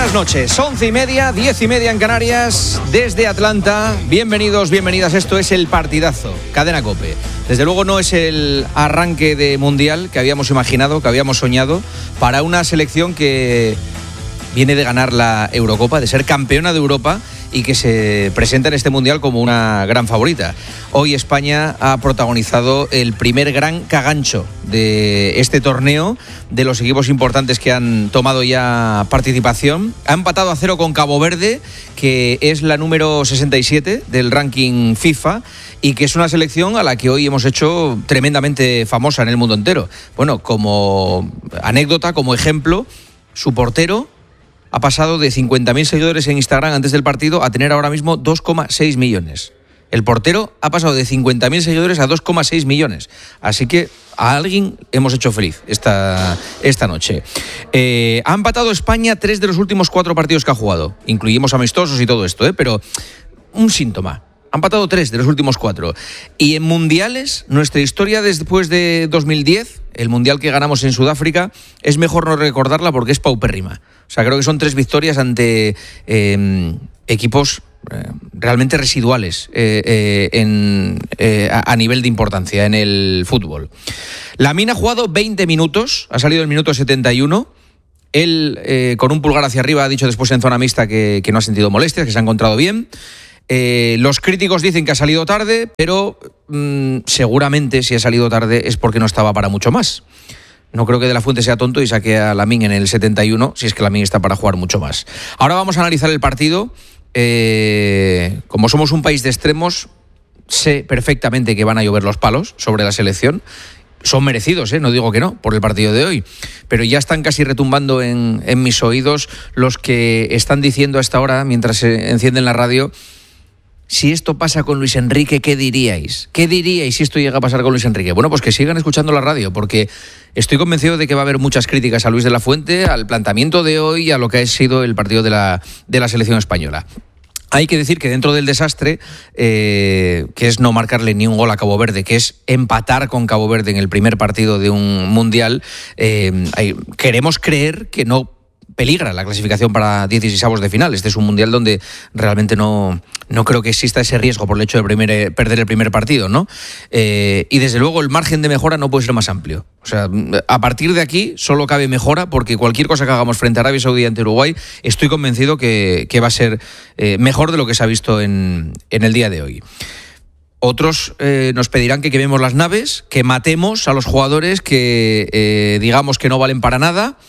Buenas noches, 11:30, 10:30 en Canarias, desde Atlanta. Bienvenidos, bienvenidas, esto es El Partidazo, Cadena COPE. Desde luego no es el arranque de Mundial que habíamos imaginado, que habíamos soñado, para una selección que viene de ganar la Eurocopa, de ser campeona de Europa y que se presenta en este Mundial como una gran favorita. Hoy España ha protagonizado el primer gran cagancho de este torneo, de los equipos importantes que han tomado ya participación. Ha empatado a 0 con Cabo Verde, que es la número 67 del ranking FIFA y que es una selección a la que hoy hemos hecho tremendamente famosa en el mundo entero. Bueno, como anécdota, como ejemplo, su portero ha pasado de 50.000 seguidores en Instagram antes del partido a tener ahora mismo 2,6 millones. El portero ha pasado de 50.000 seguidores a 2,6 millones. Así que a alguien hemos hecho feliz esta noche. Ha empatado España 3 de los últimos 4 partidos que ha jugado. Incluimos amistosos y todo esto, pero un síntoma. Han empatado 3 de los últimos 4. Y en mundiales, nuestra historia después de 2010, el mundial que ganamos en Sudáfrica, es mejor no recordarla porque es paupérrima. O sea, creo que son 3 victorias ante equipos realmente residuales a nivel de importancia en el fútbol. Lamine ha jugado 20 minutos, ha salido el minuto 71. Él, con un pulgar hacia arriba, ha dicho después en zona mixta que no ha sentido molestias, que se ha encontrado bien. Los críticos dicen que ha salido tarde, pero seguramente si ha salido tarde es porque no estaba para mucho más. No creo que De la Fuente sea tonto y saque a Lamine en el 71, si es que Lamine está para jugar mucho más. Ahora vamos a analizar el partido. Como somos un país de extremos, sé perfectamente que van a llover los palos sobre la selección. Son merecidos, no digo que no, por el partido de hoy. Pero ya están casi retumbando en mis oídos los que están diciendo a esta hora, mientras se encienden la radio: si esto pasa con Luis Enrique, ¿qué diríais? ¿Qué diríais si esto llega a pasar con Luis Enrique? Bueno, pues que sigan escuchando la radio, porque estoy convencido de que va a haber muchas críticas a Luis de la Fuente, al planteamiento de hoy y a lo que ha sido el partido de la selección española. Hay que decir que dentro del desastre, que es no marcarle ni un gol a Cabo Verde, que es empatar con Cabo Verde en el primer partido de un mundial, queremos creer que no peligra la clasificación para 16avos de final. Este es un mundial donde realmente no creo que exista ese riesgo por el hecho de perder el primer partido, ¿no? Y desde luego el margen de mejora no puede ser más amplio. O sea, a partir de aquí solo cabe mejora, porque cualquier cosa que hagamos frente a Arabia Saudí ante Uruguay, estoy convencido que va a ser mejor de lo que se ha visto en el día de hoy. Otros nos pedirán que quememos las naves, que matemos a los jugadores que digamos que no valen para nada.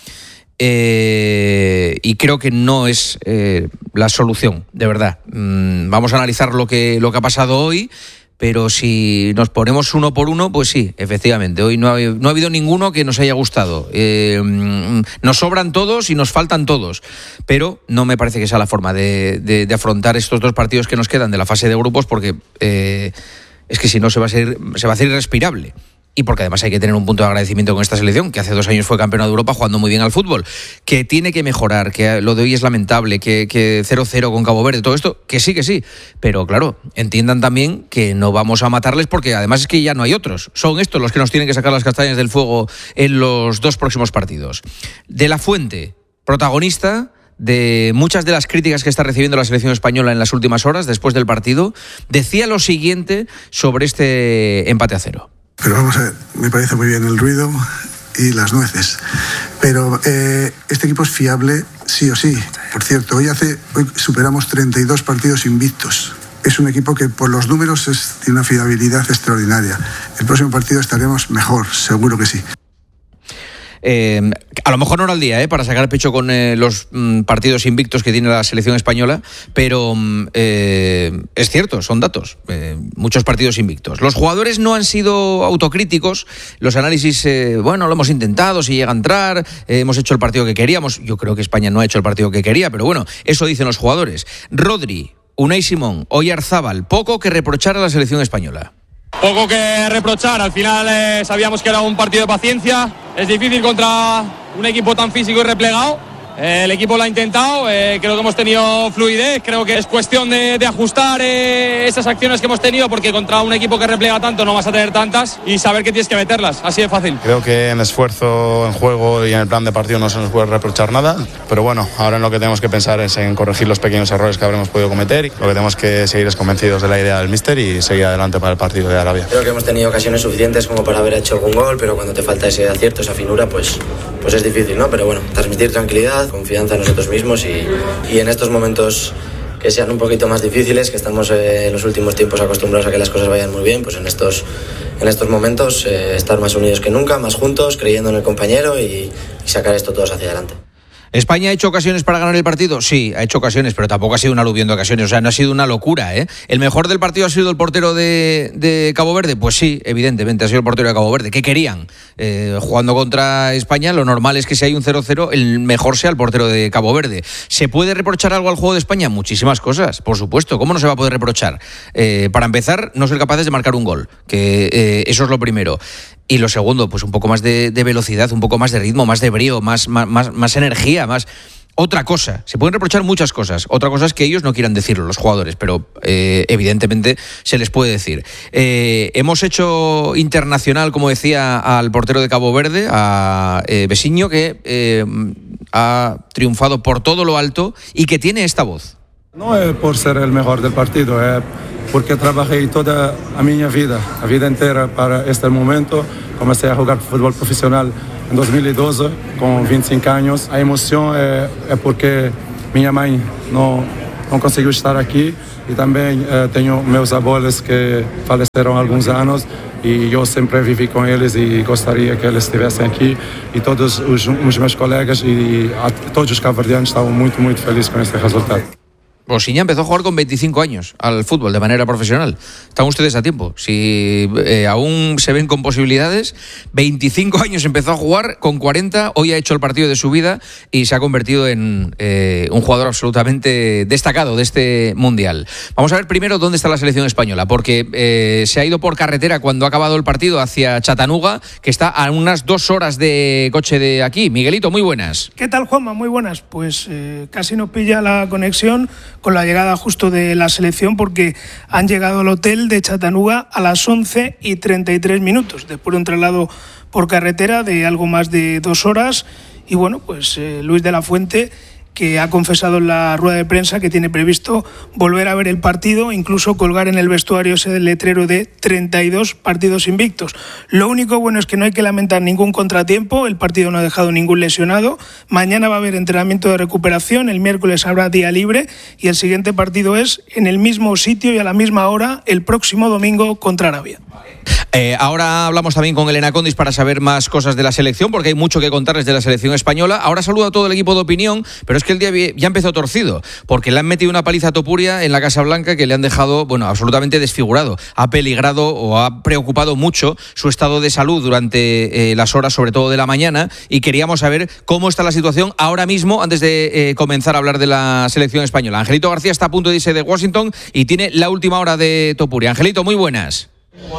Y creo que no es la solución, de verdad. Vamos a analizar lo que ha pasado hoy, pero si nos ponemos uno por uno, pues sí, efectivamente, hoy no ha habido ninguno que nos haya gustado. Nos sobran todos y nos faltan todos, pero no me parece que sea la forma de afrontar estos 2 partidos que nos quedan de la fase de grupos, porque es que si no se va a hacer irrespirable. Y porque además hay que tener un punto de agradecimiento con esta selección, que hace 2 años fue campeona de Europa jugando muy bien al fútbol, que tiene que mejorar, que lo de hoy es lamentable, que 0-0 con Cabo Verde, todo esto, que sí, pero claro, entiendan también que no vamos a matarles, porque además es que ya no hay otros, son estos los que nos tienen que sacar las castañas del fuego en los 2 próximos partidos. De la Fuente, protagonista de muchas de las críticas que está recibiendo la selección española en las últimas horas, después del partido, decía lo siguiente sobre este empate a 0. Pero vamos a ver, me parece muy bien el ruido y las nueces. Pero este equipo es fiable sí o sí. Por cierto, hoy superamos 32 partidos invictos. Es un equipo que por los números tiene una fiabilidad extraordinaria. El próximo partido estaremos mejor, seguro que sí. A lo mejor no era el día para sacar pecho con los partidos invictos que tiene la selección española, pero es cierto, son datos, muchos partidos invictos. Los jugadores no han sido autocríticos, los análisis, lo hemos intentado, si llega a entrar, hemos hecho el partido que queríamos. Yo creo que España no ha hecho el partido que quería, pero bueno, eso dicen los jugadores. Rodri, Unai Simón, Oyarzábal, poco que reprochar a la selección española. Poco que reprochar, al final sabíamos que era un partido de paciencia, es difícil contra un equipo tan físico y replegado, El equipo lo ha intentado, creo que hemos tenido fluidez, creo que es cuestión de ajustar esas acciones que hemos tenido, porque contra un equipo que repliega tanto no vas a tener tantas, y saber que tienes que meterlas, así de fácil. Creo que en esfuerzo, en juego y en el plan de partido no se nos puede reprochar nada, pero bueno, ahora en lo que tenemos que pensar es en corregir los pequeños errores que habremos podido cometer, y lo que tenemos que seguir es convencidos de la idea del míster y seguir adelante para el partido de Arabia. Creo que hemos tenido ocasiones suficientes como para haber hecho algún gol, pero cuando te falta ese acierto, esa finura, pues es difícil, ¿no? Pero bueno, transmitir tranquilidad, confianza en nosotros mismos y en estos momentos que sean un poquito más difíciles, que estamos en los últimos tiempos acostumbrados a que las cosas vayan muy bien, pues en estos momentos estar más unidos que nunca, más juntos, creyendo en el compañero y sacar esto todos hacia adelante. ¿España ha hecho ocasiones para ganar el partido? Sí, ha hecho ocasiones, pero tampoco ha sido un aluvión de ocasiones. O sea, no ha sido una locura, ¿eh? ¿El mejor del partido ha sido el portero de Cabo Verde? Pues sí, evidentemente ha sido el portero de Cabo Verde. ¿Qué querían? Jugando contra España, lo normal es que si hay un 0-0, el mejor sea el portero de Cabo Verde. ¿Se puede reprochar algo al juego de España? Muchísimas cosas, por supuesto. ¿Cómo no se va a poder reprochar? Para empezar, no ser capaces de marcar un gol, que eso es lo primero. Y lo segundo, pues un poco más de velocidad, un poco más de ritmo, más de brío, más energía, más... Otra cosa, se pueden reprochar muchas cosas. Otra cosa es que ellos no quieran decirlo, los jugadores, pero evidentemente se les puede decir. Hemos hecho internacional, como decía, al portero de Cabo Verde, a Besiño, que ha triunfado por todo lo alto y que tiene esta voz. No es por ser el mejor del partido, es porque trabajé toda a mi vida, la vida entera para este momento. Comencé a jugar fútbol profesional en 2012, con 25 años. La emoción es porque mi mamá no consiguió estar aquí y también tengo meus abuelos que faleceron algunos años y yo siempre viví con ellos y gustaría que eles estuviesen aquí y todos os meus colegas y todos los cabo-verdianos estaban muy, muy felices con este resultado. Bosiña empezó a jugar con 25 años al fútbol de manera profesional. Están ustedes a tiempo. Si aún se ven con posibilidades, 25 años empezó a jugar, con 40 hoy ha hecho el partido de su vida y se ha convertido en un jugador absolutamente destacado de este Mundial. Vamos a ver primero dónde está la selección española, porque se ha ido por carretera cuando ha acabado el partido hacia Chattanooga, que está a unas 2 horas de coche de aquí. Miguelito, muy buenas. ¿Qué tal, Juanma? Muy buenas. Pues casi nos pilla la conexión con la llegada justo de la selección, porque han llegado al hotel de Chattanooga a las 11:33, después de un traslado por carretera de algo más de 2 horas. Y bueno, pues Luis de la Fuente, que ha confesado en la rueda de prensa que tiene previsto volver a ver el partido, incluso colgar en el vestuario ese letrero de 32 partidos invictos. Lo único bueno es que no hay que lamentar ningún contratiempo, el partido no ha dejado ningún lesionado, mañana va a haber entrenamiento de recuperación, el miércoles habrá día libre y el siguiente partido es en el mismo sitio y a la misma hora el próximo domingo contra Arabia. Ahora hablamos también con Elena Condis para saber más cosas de la selección, porque hay mucho que contarles de la selección española. Ahora saludo a todo el equipo de Opinión, pero es que el día ya empezó torcido, porque le han metido una paliza a Topuria en la Casa Blanca que le han dejado, absolutamente desfigurado. Ha peligrado o ha preocupado mucho su estado de salud durante las horas, sobre todo de la mañana, y queríamos saber cómo está la situación ahora mismo, antes de comenzar a hablar de la selección española. Angelito García está a punto de irse de Washington y tiene la última hora de Topuria. Angelito, muy buenas.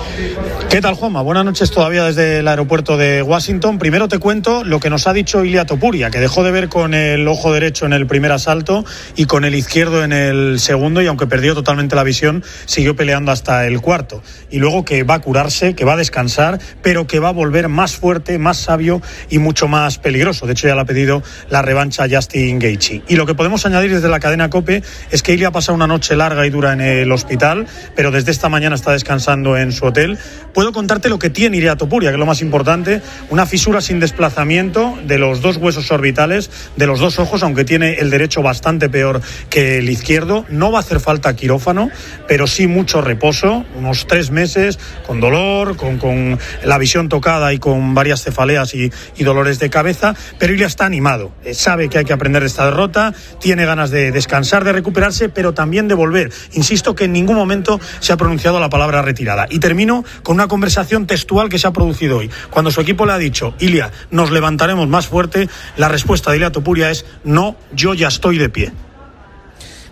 ¿Qué tal, Juanma? Buenas noches todavía desde el aeropuerto de Washington. Primero te cuento lo que nos ha dicho Ilia Topuria, que dejó de ver con el ojo derecho en el primer asalto y con el izquierdo en el segundo, y aunque perdió totalmente la visión, siguió peleando hasta el cuarto. Y luego que va a curarse, que va a descansar, pero que va a volver más fuerte, más sabio y mucho más peligroso. De hecho, ya le ha pedido la revancha a Justin Gaethje. Y lo que podemos añadir desde la cadena COPE es que Ilia ha pasado una noche larga y dura en el hospital, pero desde esta mañana está descansando en su hotel. Puedo contarte lo que tiene Ilia Topuria, que es lo más importante: una fisura sin desplazamiento de los 2 huesos orbitales de los 2 ojos, aunque tiene el derecho bastante peor que el izquierdo. No va a hacer falta quirófano, pero sí mucho reposo, unos 3 meses con dolor, con la visión tocada y con varias cefaleas y dolores de cabeza. Pero Ilia está animado, sabe que hay que aprender de esta derrota, tiene ganas de descansar, de recuperarse, pero también de volver. Insisto que en ningún momento se ha pronunciado la palabra retirada. Y termino con una conversación textual que se ha producido hoy. Cuando su equipo le ha dicho: Ilia, nos levantaremos más fuerte, la respuesta de Ilia Topuria es: no, yo ya estoy de pie.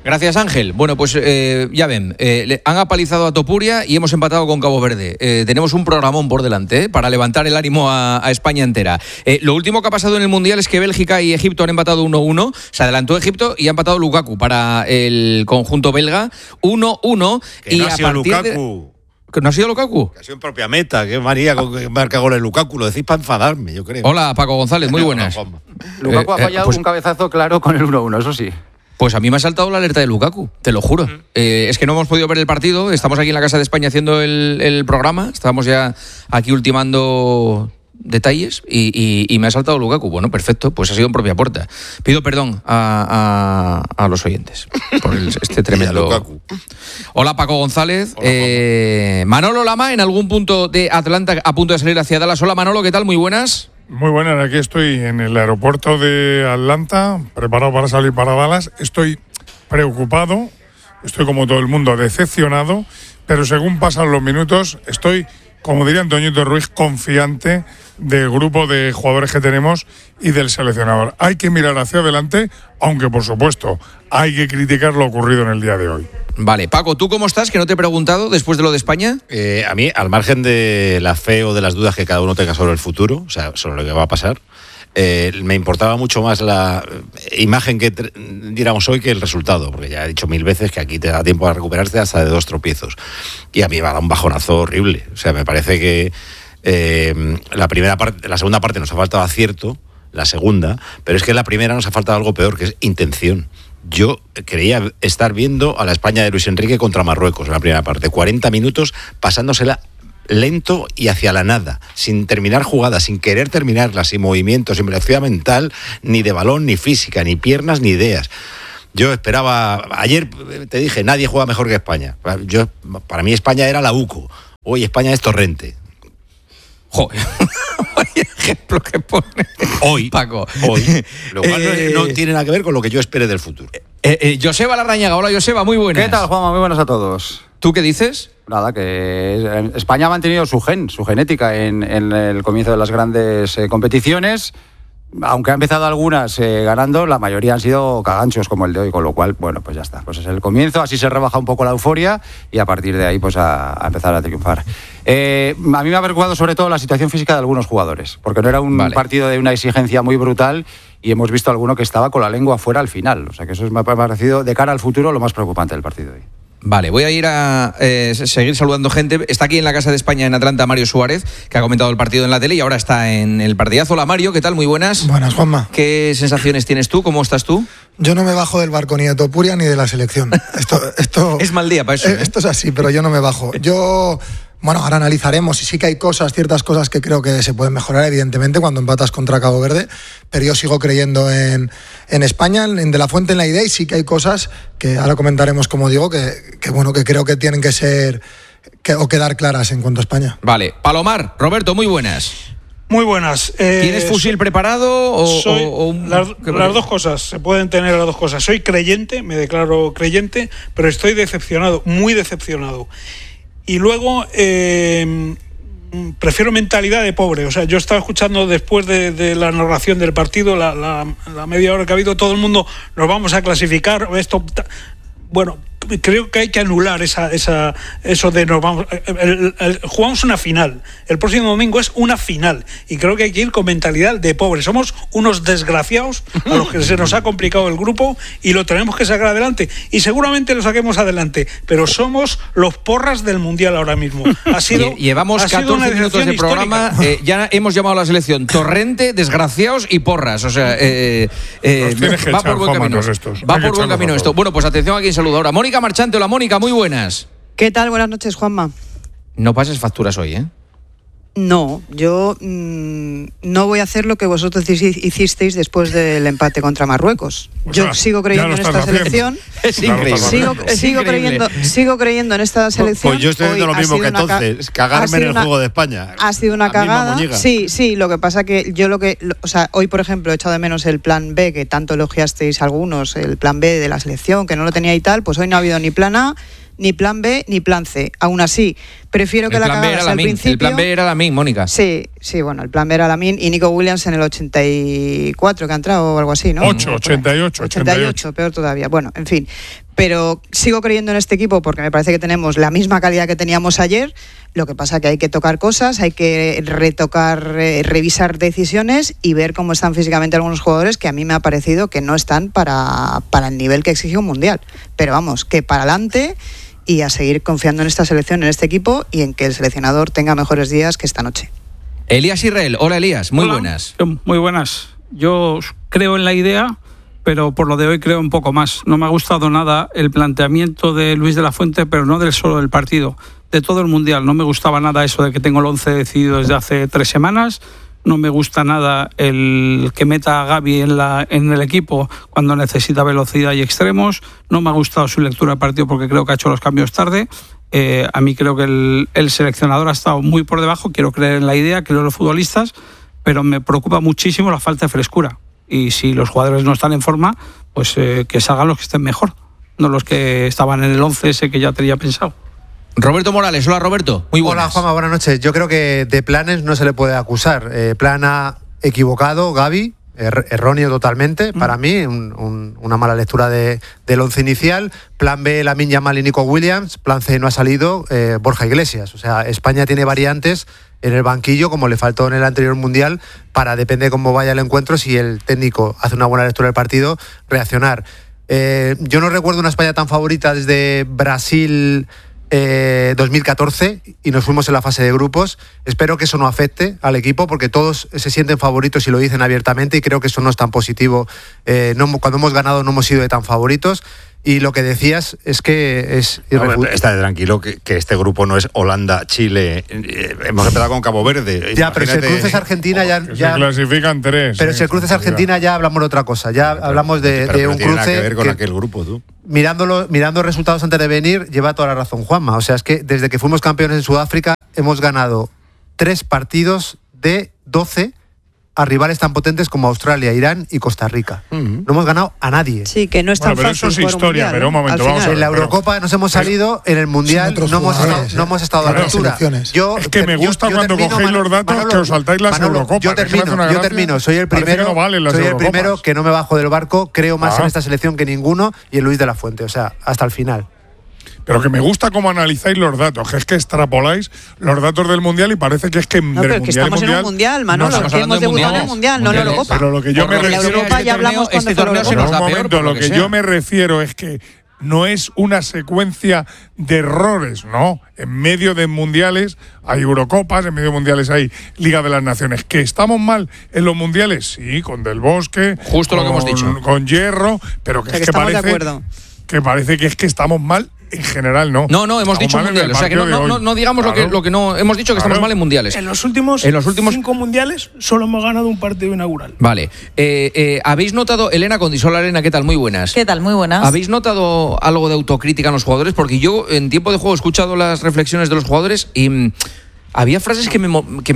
Gracias, Ángel. Bueno, pues ya ven, han apalizado a Topuria y hemos empatado con Cabo Verde. Tenemos un programón por delante para levantar el ánimo a España entera. Lo último que ha pasado en el Mundial es que Bélgica y Egipto han empatado 1-1. Se adelantó Egipto y ha empatado Lukaku para el conjunto belga. 1-1. Que y no a ha sido partir Lukaku. ¿Que no ha sido Lukaku? Que ha sido en propia meta. Qué manía con que marca goles Lukaku. Lo decís para enfadarme, yo creo. Hola, Paco González. Muy buenas. Lukaku ha fallado un cabezazo claro con el 1-1, eso sí. Pues a mí me ha saltado la alerta de Lukaku, te lo juro. Es que no hemos podido ver el partido, estamos aquí en la Casa de España haciendo el programa, estábamos ya aquí ultimando detalles y me ha saltado Lukaku. Bueno, perfecto, pues ha sido en propia puerta. Pido perdón a los oyentes por este tremendo... Hola, Paco González. Hola, Manolo Lama, en algún punto de Atlanta a punto de salir hacia Dallas. Hola, Manolo, ¿qué tal? Muy buenas. Muy buenas, aquí estoy en el aeropuerto de Atlanta, preparado para salir para Dallas. Estoy preocupado, estoy como todo el mundo decepcionado, pero según pasan los minutos estoy, como diría Antoñito Ruiz, confiante del grupo de jugadores que tenemos y del seleccionador. Hay que mirar hacia adelante, aunque por supuesto hay que criticar lo ocurrido en el día de hoy. Vale, Paco, ¿tú cómo estás? Que no te he preguntado después de lo de España. A mí, al margen de la fe o de las dudas que cada uno tenga sobre el futuro, o sea, sobre lo que va a pasar, me importaba mucho más la imagen que diéramos hoy que el resultado, porque ya he dicho 1000 veces que aquí te da tiempo a recuperarte hasta de 2 tropiezos. Y a mí me ha dado un bajonazo horrible. O sea, me parece que la segunda parte nos ha faltado acierto, la segunda, pero es que en la primera nos ha faltado algo peor, que es intención. Yo creía estar viendo a la España de Luis Enrique contra Marruecos en la primera parte, 40 minutos pasándosela lento y hacia la nada, sin terminar jugadas, sin querer terminarlas, sin movimientos, sin velocidad mental, ni de balón, ni física, ni piernas, ni ideas. Yo esperaba, ayer te dije, nadie juega mejor que España. Para mí España era la UCO, hoy España es Torrente. Joder, vaya ejemplo que pone hoy, Paco. Hoy. Lo cual no tiene nada que ver con lo que yo espere del futuro. Joseba Larrañaga, hola Joseba, muy buenas. ¿Qué tal, Juanma? Muy buenas a todos. ¿Tú qué dices? Nada, que España ha mantenido su genética en el comienzo de las grandes competiciones. Aunque ha empezado algunas ganando, la mayoría han sido caganchos como el de hoy, con lo cual, bueno, pues ya está. Pues es el comienzo, así se rebaja un poco la euforia y a partir de ahí pues a empezar a triunfar. A mí me ha preocupado sobre todo la situación física de algunos jugadores, porque no era un partido de una exigencia muy brutal y hemos visto alguno que estaba con la lengua fuera al final. O sea que eso me ha parecido, de cara al futuro, lo más preocupante del partido de hoy. Vale, voy a ir a seguir saludando gente. Está aquí en la Casa de España en Atlanta Mario Suárez, que ha comentado el partido en la tele y ahora está en el partidazo. Hola Mario, ¿qué tal? Muy buenas. Buenas, Juanma. ¿Qué sensaciones tienes tú? ¿Cómo estás tú? Yo no me bajo del barco ni de Topuria ni de la selección. Esto es mal día para eso. Esto es así, pero yo no me bajo. Bueno, ahora analizaremos y sí que hay ciertas cosas que creo que se pueden mejorar, evidentemente, cuando empatas contra Cabo Verde, pero yo sigo creyendo en España, en De La Fuente, en la idea, y sí que hay cosas que ahora comentaremos, como digo, que creo que tienen que ser o quedar claras en cuanto a España. Vale, Palomar, Roberto, muy buenas. Muy buenas. ¿Tienes fusil preparado las dos cosas, se pueden tener las dos cosas. Soy creyente, me declaro creyente, pero estoy decepcionado, muy decepcionado. Y luego prefiero mentalidad de pobre. O sea, yo estaba escuchando después de la narración del partido, la media hora que ha habido, todo el mundo nos vamos a clasificar. Bueno, creo que hay que anular eso de nos vamos. Jugamos una final. El próximo domingo es una final. Y creo que hay que ir con mentalidad de pobre. Somos unos desgraciados a los que se nos ha complicado el grupo y lo tenemos que sacar adelante. Y seguramente lo saquemos adelante. Pero somos los porras del Mundial ahora mismo. Llevamos 14 minutos de programa. Ya hemos llamado a la selección Torrente, desgraciados y porras. O sea, va por buen camino. Va por buen camino esto. Bueno, pues atención a quien saluda ahora. Mónica Marchante, hola Mónica, muy buenas. ¿Qué tal? Buenas noches, Juanma. No pases facturas hoy, ¿eh? No, yo no voy a hacer lo que vosotros hicisteis después del empate contra Marruecos. Yo sigo creyendo en esta selección. Es increíble. Sigo creyendo en esta selección. Pues yo estoy haciendo lo mismo que entonces, cagarme en el juego de España. Ha sido una cagada. Sí, lo que pasa que yo hoy, por ejemplo, he echado de menos el plan B, que tanto elogiasteis algunos, el plan B de la selección, que no lo tenía y tal, pues hoy no ha habido ni plan A, ni plan B, ni plan C. Aún así, prefiero que la cagaras al principio. El plan B era Lamine, Mónica. Sí, bueno, el plan B era Lamine y Nico Williams en el 84 que ha entrado o algo así, ¿no? 88, peor todavía. Bueno, en fin. pero sigo creyendo en este equipo porque me parece que tenemos la misma calidad que teníamos ayer. Lo que pasa que hay que tocar cosas, hay que retocar, revisar decisiones y ver cómo están físicamente algunos jugadores que a mí me ha parecido que no están para el nivel que exige un mundial. Pero vamos, que para adelante y a seguir confiando en esta selección, en este equipo y en que el seleccionador tenga mejores días que esta noche. Elías Israel. Hola, Elías. Muy buenas. Muy buenas. Yo creo en la idea, pero por lo de hoy creo un poco más. No me ha gustado nada el planteamiento de Luis de la Fuente, pero no solo del partido, de todo el Mundial. No me gustaba nada eso de que tengo el 11 decidido desde hace 3 semanas. No me gusta nada el que meta a Gavi en el equipo cuando necesita velocidad y extremos. No me ha gustado su lectura del partido porque creo que ha hecho los cambios tarde. A mí creo que el seleccionador ha estado muy por debajo. Quiero creer en la idea, creo en los futbolistas, pero me preocupa muchísimo la falta de frescura. Y si los jugadores no están en forma, pues que salgan los que estén mejor, no los que estaban en el 11 ese que ya tenía pensado. Roberto Morales. Hola, Roberto. Muy buenas. Hola, Juanma, buenas noches. Yo creo que de planes no se le puede acusar. Plan A, equivocado, Gavi, erróneo totalmente, para mí, una mala lectura del once inicial. Plan B, Lamine Yamal y Nico Williams. Plan C, no ha salido Borja Iglesias. O sea, España tiene variantes en el banquillo, como le faltó en el anterior Mundial, para, depende de cómo vaya el encuentro, si el técnico hace una buena lectura del partido, reaccionar. Yo no recuerdo una España tan favorita desde Brasil 2014 y nos fuimos en la fase de grupos. Espero que eso no afecte al equipo porque todos se sienten favoritos y lo dicen abiertamente y creo que eso no es tan positivo. Cuando hemos ganado no hemos sido de tan favoritos. Y lo que decías es que es irrefutable. Está tranquilo que este grupo no es Holanda, Chile. Hemos empezado con Cabo Verde. Ya, pero si el cruce es Argentina ya se clasifican 3. Pero si el cruce es Argentina ya hablamos de otra cosa. Ya hablamos de un cruce. Nada que ver con aquel grupo, tú. Mirando resultados antes de venir, lleva toda la razón Juanma. O sea, es que desde que fuimos campeones en Sudáfrica hemos ganado 3 partidos de 12 a rivales tan potentes como Australia, Irán y Costa Rica. No hemos ganado a nadie. Sí, que no es tan pero fácil. Eso es historia, mundial, pero un momento, vamos a ver. En la Eurocopa nos hemos salido, en el Mundial no hemos estado a la altura. Es que me gusta cuando cogéis los datos Manolo, que os saltáis las Eurocopas. Yo termino. Soy el primero que no me bajo del barco, creo más en esta selección que ninguno y en Luis de la Fuente, o sea, hasta el final. Pero que me gusta cómo analizáis los datos, que es que extrapoláis los datos del Mundial y parece que es que no, pero que estamos en un Mundial, Manolo, que hemos debutado en el Mundial, no en la Eurocopa. Pero lo que yo me refiero este torneo se nos da peor. Lo que yo me refiero es que no es una secuencia de errores, ¿no? En medio de mundiales hay Eurocopas, en medio de mundiales hay Liga de las Naciones. ¿Que estamos mal en los mundiales? Sí, con Del Bosque. Justo lo que hemos dicho. Con Hierro, pero que, es que parece que es que estamos mal. En general, no. No, hemos dicho mundiales. O sea, que no digamos lo que no. Hemos dicho que estamos mal en mundiales. En los últimos 5 mundiales solo hemos ganado un partido inaugural. Vale. ¿Habéis notado, Elena Condisola? Elena, ¿qué tal? Muy buenas. ¿Qué tal? Muy buenas. ¿Habéis notado algo de autocrítica en los jugadores? Porque yo, en tiempo de juego, he escuchado las reflexiones de los jugadores y había frases que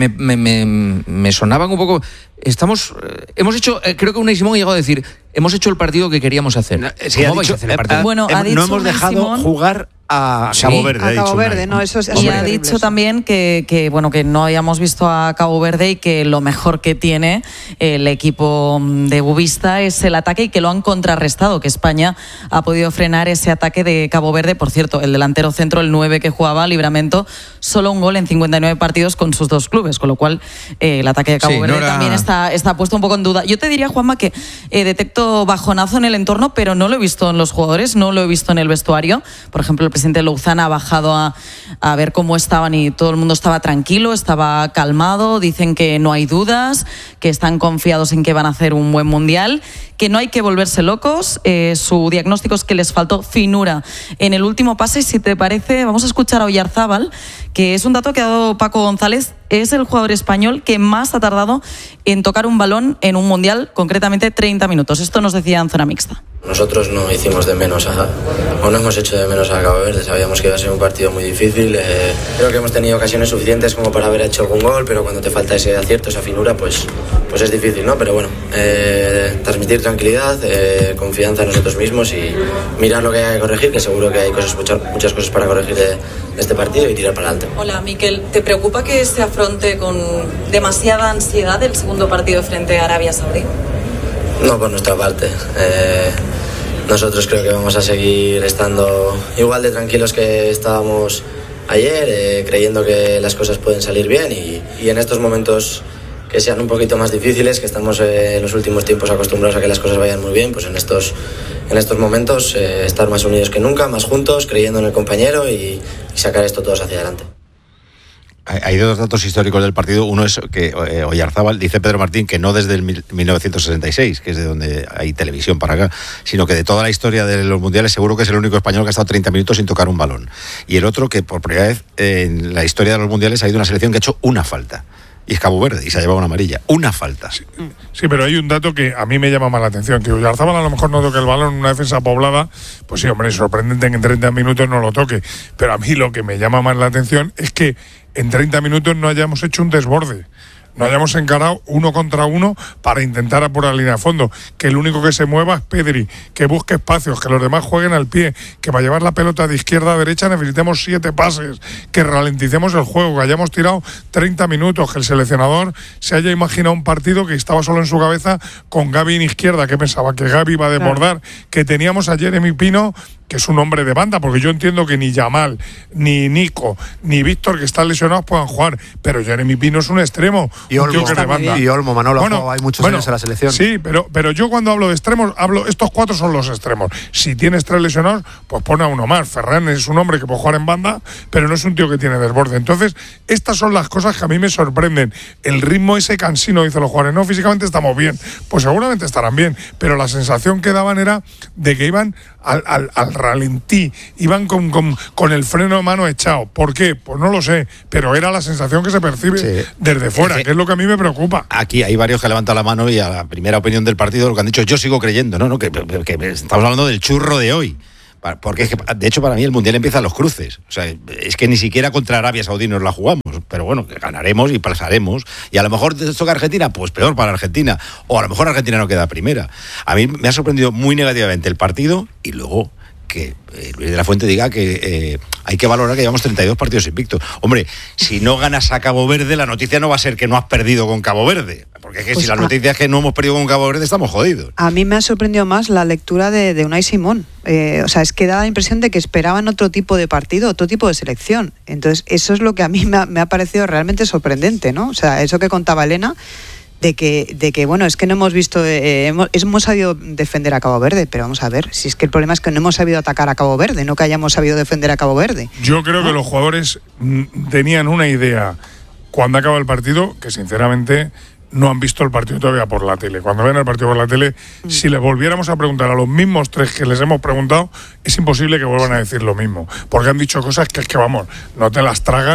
me sonaban un poco. Hemos hecho, creo que Unai Simón ha llegado a decir, hemos hecho el partido que queríamos hacer. ¿Cómo vais a hacer el partido? Bueno, ha dicho no hemos dejado Simón, jugar a Cabo Verde. A Cabo Verde, no, eso es. Y ha dicho también que no hayamos visto a Cabo Verde y que lo mejor que tiene el equipo de Bubista es el ataque y que lo han contrarrestado, que España ha podido frenar ese ataque de Cabo Verde. Por cierto, el delantero centro, el 9 que jugaba, Livramento, solo un gol en 59 partidos con sus 2 clubes, con lo cual el ataque de Cabo Verde también está puesto un poco en duda. Yo te diría, Juanma, que detecto bajonazo en el entorno, pero no lo he visto en los jugadores, no lo he visto en el vestuario. Por ejemplo, el presidente Louzana ha bajado a ver cómo estaban y todo el mundo estaba tranquilo, estaba calmado, dicen que no hay dudas, que están confiados en que van a hacer un buen mundial, que no hay que volverse locos. Su diagnóstico es que les faltó finura en el último pase y si te parece, vamos a escuchar a Oyarzábal, que es un dato que ha dado Paco González, es el jugador español que más ha tardado en tocar un balón en un mundial, concretamente 30 minutos. Esto nos decía en zona mixta. Nosotros no hicimos de menos no hemos hecho de menos a Cabo Verde, sabíamos que iba a ser un partido muy difícil. Creo que hemos tenido ocasiones suficientes como para haber hecho algún gol, pero cuando te falta ese acierto, esa finura, pues es difícil, ¿no? Pero bueno, transmitir tranquilidad, confianza en nosotros mismos y mirar lo que hay que corregir, que seguro que hay muchas cosas para corregir de este partido y tirar para adelante. Hola, Miquel, ¿te preocupa que se afronte con demasiada ansiedad el segundo partido frente a Arabia Saudí? No, por nuestra parte. Nosotros creo que vamos a seguir estando igual de tranquilos que estábamos ayer, creyendo que las cosas pueden salir bien y en estos momentos que sean un poquito más difíciles, que estamos en los últimos tiempos acostumbrados a que las cosas vayan muy bien, pues en estos momentos estar más unidos que nunca, más juntos, creyendo en el compañero y sacar esto todos hacia adelante. Hay dos datos históricos del partido. Uno es que Oyarzábal, dice Pedro Martín, que no desde el 1966, que es de donde hay televisión para acá, sino que de toda la historia de los mundiales seguro que es el único español que ha estado 30 minutos sin tocar un balón. Y el otro, que por primera vez en la historia de los mundiales ha habido una selección que ha hecho una falta. Y es Cabo Verde, y se ha llevado una amarilla. Una falta. Sí, pero hay un dato que a mí me llama más la atención, que Oyarzábal a lo mejor no toque el balón en una defensa poblada, pues sí, hombre, es sorprendente que en 30 minutos no lo toque. Pero a mí lo que me llama más la atención es que en 30 minutos no hayamos hecho un desborde. No hayamos encarado 1 contra 1 para intentar apurar la línea de fondo, que el único que se mueva es Pedri, que busque espacios, que los demás jueguen al pie, que para llevar la pelota de izquierda a derecha necesitemos 7 pases, que ralenticemos el juego, que hayamos tirado 30 minutos, que el seleccionador se haya imaginado un partido que estaba solo en su cabeza con Gavi en izquierda, que pensaba que Gavi iba a desbordar, que teníamos a Jeremy Pino, que es un hombre de banda, porque yo entiendo que ni Yamal, ni Nico, ni Víctor, que están lesionados, puedan jugar, pero Jeremy Pino es un extremo. Y Olmo, Manolo, hay muchos años en la selección. Sí, pero yo cuando hablo de extremos, estos 4 son los extremos. Si tienes 3 lesionados, pues pone a uno más. Ferran es un hombre que puede jugar en banda, pero no es un tío que tiene desborde. Entonces, estas son las cosas que a mí me sorprenden. El ritmo ese cansino, dicen los jugadores, no, físicamente estamos bien. Pues seguramente estarán bien, pero la sensación que daban era de que iban al ralentí, iban con el freno de mano echado. ¿Por qué? Pues no lo sé, pero era la sensación que se percibe desde fuera, que es lo que a mí me preocupa. Aquí hay varios que levantan la mano y a la primera opinión del partido lo que han dicho, yo sigo creyendo, que estamos hablando del churro de hoy. Porque es que, de hecho, para mí el Mundial empieza a los cruces. O sea, es que ni siquiera contra Arabia Saudí nos la jugamos. Pero bueno, que ganaremos y pasaremos. Y a lo mejor te toca Argentina, pues peor para Argentina. O a lo mejor Argentina no queda primera. A mí me ha sorprendido muy negativamente el partido y luego que Luis de la Fuente diga que hay que valorar que llevamos 32 partidos invictos. Hombre, si no ganas a Cabo Verde, la noticia no va a ser que no has perdido con Cabo Verde. Porque es que pues si la noticia es que no hemos perdido con Cabo Verde, estamos jodidos. A mí me ha sorprendido más la lectura de Unai Simón. O sea, es que da la impresión de que esperaban otro tipo de partido, otro tipo de selección. Entonces, eso es lo que a mí me ha parecido realmente sorprendente, ¿no? O sea, eso que contaba Elena, de que bueno, es que no hemos visto, hemos sabido defender a Cabo Verde, pero vamos a ver, si es que el problema es que no hemos sabido atacar a Cabo Verde, no que hayamos sabido defender a Cabo Verde. Yo creo que los jugadores tenían una idea cuando acaba el partido, que sinceramente no han visto el partido todavía por la tele. Cuando ven el partido por la tele, si les volviéramos a preguntar a los mismos 3 que les hemos preguntado, es imposible que vuelvan a decir lo mismo, porque han dicho cosas que es que, vamos, no te las tragas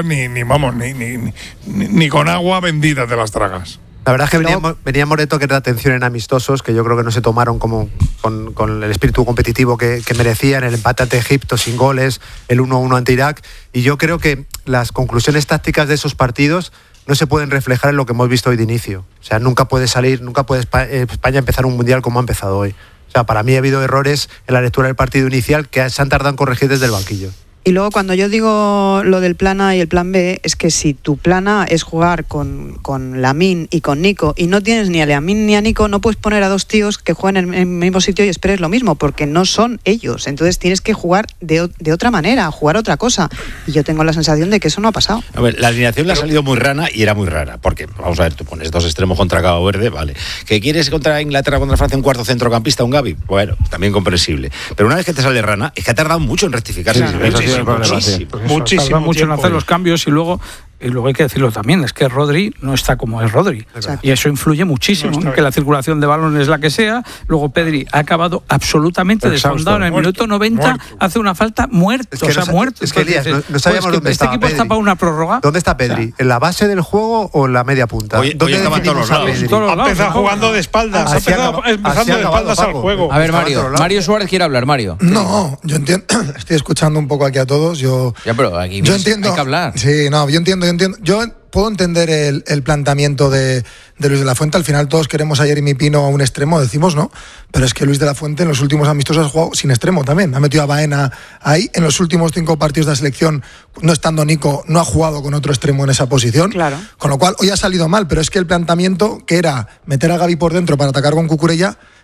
ni con agua bendita te las tragas. La verdad es que veníamos de toques de atención en amistosos que yo creo que no se tomaron como con el espíritu competitivo que merecían, el empate ante Egipto sin goles, el 1-1 ante Irak, y yo creo que las conclusiones tácticas de esos partidos no se pueden reflejar en lo que hemos visto hoy de inicio. O sea, nunca puede España empezar un mundial como ha empezado hoy. O sea, para mí ha habido errores en la lectura del partido inicial que se han tardado en corregir desde el banquillo. Y luego cuando yo digo lo del plan A y el plan B, es que si tu plan A es jugar con Lamine y con Nico y no tienes ni a Lamine ni a Nico, no puedes poner a 2 tíos que jueguen en el mismo sitio y esperes lo mismo, porque no son ellos. Entonces tienes que jugar de otra manera, jugar otra cosa. Y yo tengo la sensación de que eso no ha pasado. A ver, la alineación le ha salido muy rana y era muy rara, porque, vamos a ver, tú pones 2 extremos contra Cabo Verde, vale. ¿Que quieres contra Inglaterra, contra Francia, un cuarto centrocampista, un Gavi? Bueno, también comprensible. Pero una vez que te sale rana, es que ha tardado mucho en rectificarse. Muchísimo mucho en hacer los cambios y luego hay que decirlo también, es que Rodri no está como es Rodri. Exacto. Y eso influye muchísimo, que la circulación de balón es la que sea. Luego Pedri ha acabado absolutamente desfondado en el minuto 90, hace una falta muerto, muerto. Es que Elías, no sabíamos dónde estaba este equipo está para una prórroga. ¿Dónde está Pedri? ¿En la base del juego o en la media punta? ¿Dónde estaba todos los lados? Ha empezado jugando de espaldas, empezando de espaldas al juego. A ver, Mario Suárez quiere hablar, Mario. No, yo entiendo, estoy escuchando un poco aquí a todos, pero aquí yo entiendo, hay que hablar. Sí, no, yo entiendo. Yo puedo entender el planteamiento de Luis de la Fuente. Al final todos queremos a Jeremy Pino a un extremo, decimos, ¿no? Pero es que Luis de la Fuente en los últimos amistosos ha jugado sin extremo también. Ha metido a Baena ahí. En los últimos 5 partidos de la selección, no estando Nico, no ha jugado con otro extremo en esa posición. Claro. Con lo cual, hoy ha salido mal, pero es que el planteamiento, que era meter a Gavi por dentro para atacar con Cucurella,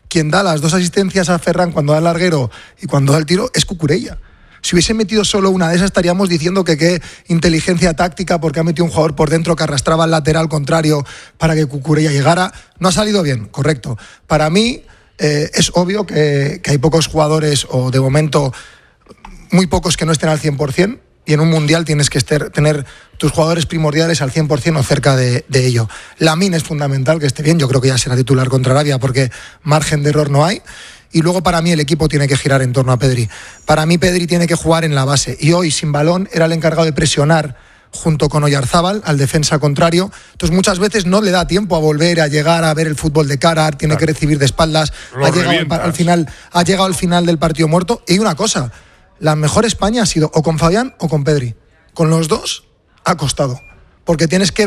quien da las 2 asistencias a Ferran cuando da el larguero y cuando da el tiro es Cucurella. Si hubiese metido solo una de esas estaríamos diciendo que qué inteligencia táctica porque ha metido un jugador por dentro que arrastraba al lateral contrario para que Cucurella llegara. No ha salido bien, correcto. Para mí es obvio que hay pocos jugadores, o de momento muy pocos, que no estén al 100%, y en un mundial tienes que tener tus jugadores primordiales al 100% o cerca de ello. Lamine es fundamental que esté bien, yo creo que ya será titular contra Arabia porque margen de error no hay. Y luego para mí el equipo tiene que girar en torno a Pedri. Para mí Pedri tiene que jugar en la base. Y hoy sin balón era el encargado de presionar junto con Oyarzábal al defensa contrario. Entonces muchas veces no le da tiempo a volver a llegar a ver el fútbol de cara, tiene que recibir de espaldas. Ha llegado al final del partido muerto. Y una cosa, la mejor España ha sido o con Fabián o con Pedri. Con los dos ha costado. Porque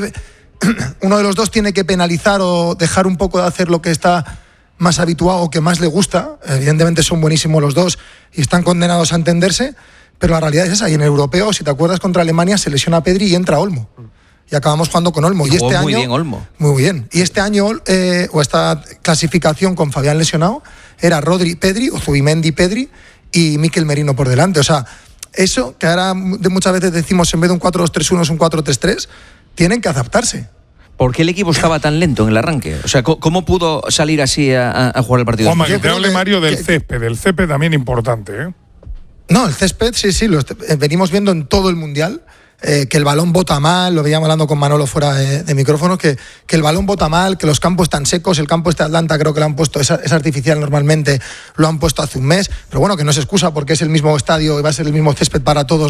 uno de los dos tiene que penalizar o dejar un poco de hacer lo que está más habituado o que más le gusta. Evidentemente son buenísimos los dos y están condenados a entenderse, pero la realidad es esa. Y en el europeo, si te acuerdas, contra Alemania se lesiona a Pedri y entra Olmo. Y acabamos jugando con Olmo. Y este año, muy bien Olmo. Muy bien. Y este año, o esta clasificación con Fabián lesionado, era Rodri-Pedri o Zubimendi-Pedri y Mikel Merino por delante. O sea, eso que ahora muchas veces decimos en vez de un 4-2-3-1 es un 4-3-3, tienen que adaptarse. ¿Por qué el equipo estaba tan lento en el arranque? O sea, ¿cómo pudo salir así a jugar el partido? Juanma, que te hable Mario del césped. El césped también importante, ¿eh? No, el césped, sí, lo venimos viendo en todo el Mundial. Que el balón bota mal, lo veíamos hablando con Manolo fuera de micrófono, que el balón bota mal, que los campos están secos. El campo de Atlanta creo que lo han puesto, es artificial normalmente, lo han puesto hace un mes, pero bueno, que no se excusa porque es el mismo estadio y va a ser el mismo césped para todos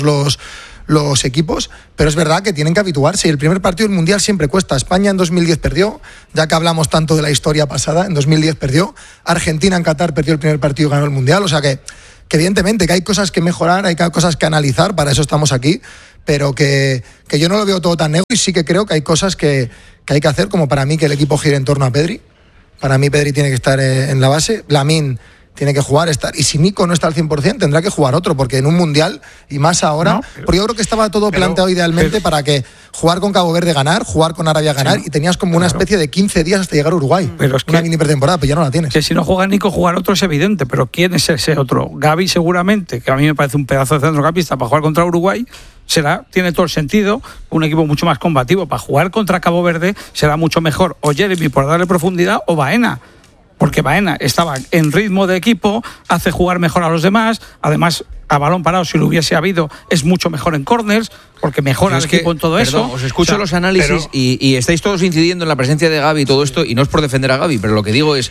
los equipos, pero es verdad que tienen que habituarse y el primer partido del Mundial siempre cuesta. España en 2010 perdió, ya que hablamos tanto de la historia pasada, en 2010 perdió, Argentina en Qatar perdió el primer partido y ganó el Mundial, o sea que evidentemente que hay cosas que mejorar, hay cosas que analizar, para eso estamos aquí, pero que yo no lo veo todo tan negro y sí que creo que hay cosas que hay que hacer, como para mí que el equipo gire en torno a Pedri. Para mí Pedri tiene que estar en la base, Lamine tiene que jugar, y si Nico no está al 100% tendrá que jugar otro, porque en un Mundial, y más ahora, porque yo creo que estaba todo planteado idealmente para que jugar con Cabo Verde ganar, jugar con Arabia ganar, y tenías como una especie de 15 días hasta llegar a Uruguay, pero es una mini pretemporada, pero ya no la tienes. Que si no juega Nico, jugar otro es evidente, pero ¿quién es ese otro? Gavi seguramente, que a mí me parece un pedazo de centrocampista para jugar contra Uruguay, tiene todo el sentido, un equipo mucho más combativo. Para jugar contra Cabo Verde será mucho mejor o Jeremy por darle profundidad o Baena, porque Baena estaba en ritmo de equipo, hace jugar mejor a los demás, además a balón parado, si lo hubiese habido, es mucho mejor en corners, porque mejora el equipo en todo eso. Os escucho los análisis y estáis todos incidiendo en la presencia de Gavi y todo esto, y no es por defender a Gavi, pero lo que digo es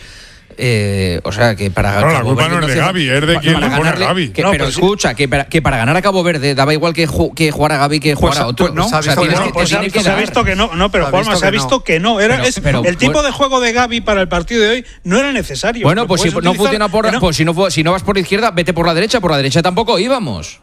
o sea, que para la culpa no es de Gavi, es de quien le pone a Gavi. Pero escucha, que para ganar a Cabo Verde daba igual que jugar a Gavi que jugar a otro. Se ha visto que no, pero Juanma, se ha visto que no. El tipo de juego de Gavi para el partido de hoy no era necesario. Bueno, pues si no funciona si no vas por izquierda, vete por la derecha tampoco íbamos.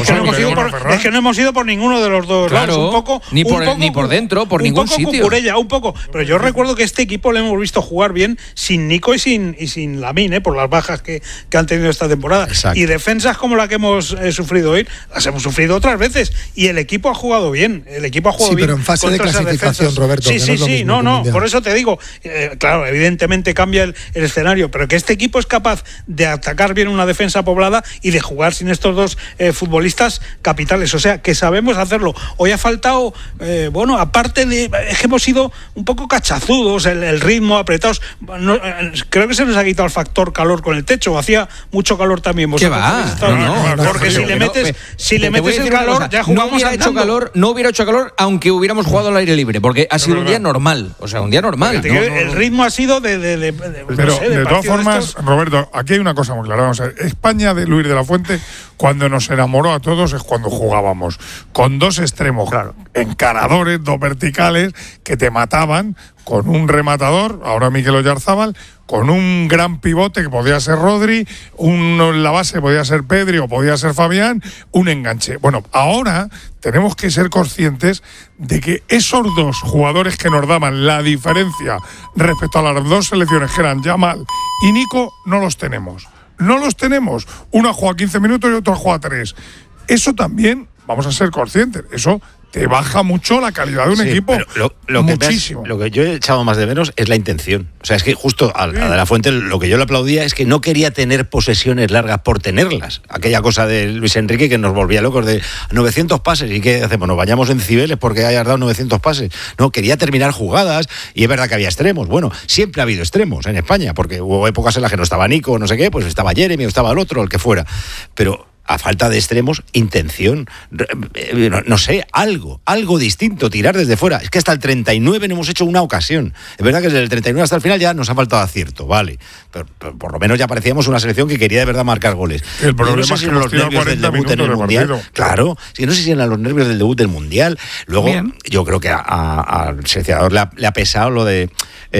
Es que no hemos ido por ninguno de los dos lados. Ni por dentro, por ningún sitio. Un poco. Pero yo recuerdo que este equipo lo hemos visto jugar bien sin Nico y sin Lamine, por las bajas que han tenido esta temporada. Exacto. Y defensas como la que hemos sufrido hoy, las hemos sufrido otras veces. Y el equipo ha jugado bien. Bien. Pero en fase de clasificación, Roberto. Sí. No. Por eso te digo, claro, evidentemente cambia el escenario, pero que este equipo es capaz de atacar bien una defensa poblada y de jugar sin estos dos futbolistas capitales. O sea, que sabemos hacerlo. Hoy ha faltado, aparte de... Es que hemos sido un poco cachazudos, el ritmo, apretados. Creo que se nos ha quitado el factor calor con el techo. Hacía mucho calor también. ¿Qué va? Porque si le metes el calor, ya jugamos no hubiera hecho calor aunque hubiéramos jugado al aire libre, porque ha sido un día normal. O sea, un día normal. El ritmo ha sido de todas formas, Roberto, aquí hay una cosa muy clara. Vamos a ver, España de Luis de la Fuente, cuando nos enamoró a todos, es cuando jugábamos con dos extremos, encaradores, dos verticales, que te mataban, con un rematador, ahora Mikel Oyarzábal, con un gran pivote que podía ser Rodri, en la base podía ser Pedri o podía ser Fabián, un enganche. Bueno, ahora tenemos que ser conscientes de que esos dos jugadores que nos daban la diferencia respecto a las dos selecciones, que eran Yamal y Nico, no los tenemos. No los tenemos. Uno juega 15 minutos y otro juega 3. Eso también, vamos a ser conscientes, eso te baja mucho la calidad de un equipo. Muchísimo. Lo que yo he echado más de menos es la intención. O sea, es que justo a De La Fuente lo que yo le aplaudía es que no quería tener posesiones largas por tenerlas. Aquella cosa de Luis Enrique que nos volvía locos de 900 pases. ¿Y qué hacemos? ¿Nos bañamos en Cibeles porque hayas dado 900 pases? No, quería terminar jugadas y es verdad que había extremos. Bueno, siempre ha habido extremos en España porque hubo épocas en las que no estaba Nico, no sé qué, pues estaba Jeremy o estaba el otro, el que fuera. Pero a falta de extremos, intención, no sé, algo distinto, tirar desde fuera. Es que hasta el 39 no hemos hecho una ocasión. Es verdad que desde el 39 hasta el final ya nos ha faltado acierto, vale. Pero por lo menos ya parecíamos una selección que quería de verdad marcar goles. El problema es que los nervios del debut en el Mundial. Claro, si no sé si eran los nervios del debut del Mundial. Luego, yo creo que al seleccionador le ha pesado lo de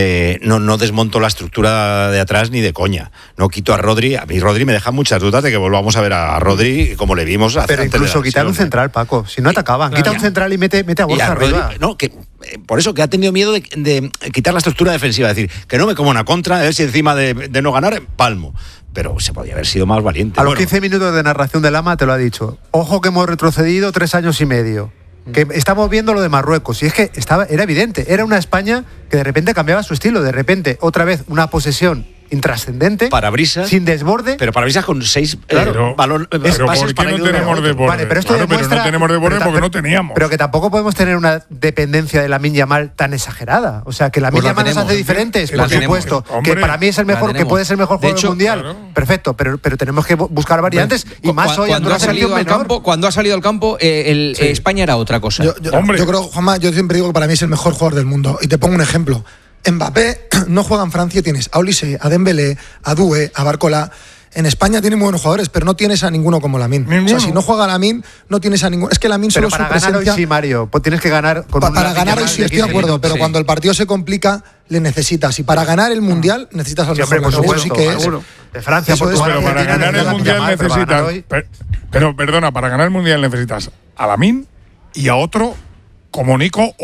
no desmonto la estructura de atrás ni de coña. No quito a Rodri. A mí Rodri me deja muchas dudas de que volvamos a ver a Rodri como le vimos hace. Pero incluso quitar un central, Paco, si no atacaban, quita un central y mete a Borja arriba. No, que por eso que ha tenido miedo de quitar la estructura defensiva, es decir, que no me como una contra, a ver si encima de no ganar, palmo. Pero se podía haber sido más valiente. A los 15 minutos de narración de Lama te lo ha dicho. Ojo que hemos retrocedido 3 años y medio. Que estamos viendo lo de Marruecos. Y es que era evidente. Era una España que de repente cambiaba su estilo. De repente, otra vez, una posesión intrascendente, parabrisas, sin desborde, pero parabrisas con 6 balones. Pero ¿por qué no tenemos desborde? Vale, pero esto demuestra, pero no tenemos desborde porque no teníamos. Pero que tampoco podemos tener una dependencia de Lamine Yamal tan exagerada. O sea, que Lamine Yamal nos hace diferentes, por supuesto. Hombre, que para mí es el mejor, que puede ser el mejor jugador del mundial. Claro. Perfecto, pero tenemos que buscar variantes y más hoy cuando ha salido al campo. Cuando ha salido al campo, España era otra cosa. Yo creo, Juanma, yo siempre digo que para mí es el mejor jugador del mundo. Y te pongo un ejemplo. Mbappé no juega en Francia, tienes a Olise, a Dembélé, a Doué, a Barcola. En España tiene muy buenos jugadores, pero no tienes a ninguno como Lamine. O sea, si no juega Lamine, no tienes a ninguno. Es que Lamine solo su presencia... Pero para ganar hoy sí, Mario, pues tienes que ganar con para ganar hoy sí estoy de acuerdo, pero cuando el partido se complica, le necesitas. Y para ganar el Mundial necesitas al mejor. Por supuesto, sí que es. De Francia, pero para ganar el Mundial necesitas... Pero perdona, para ganar el Mundial necesitas a Lamine y a otro como Nico